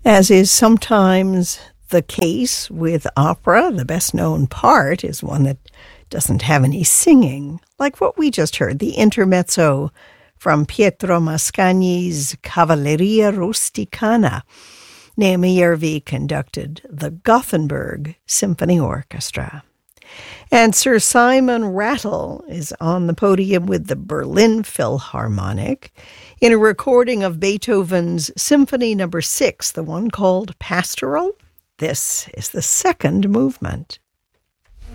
As is sometimes the case with opera, the best-known part is one that doesn't have any singing, like what we just heard, the intermezzo from Pietro Mascagni's Cavalleria Rusticana. Naomi Järvi conducted the Gothenburg Symphony Orchestra. And Sir Simon Rattle is on the podium with the Berlin Philharmonic in a recording of Beethoven's Symphony No. 6, the one called Pastoral. This is the second movement.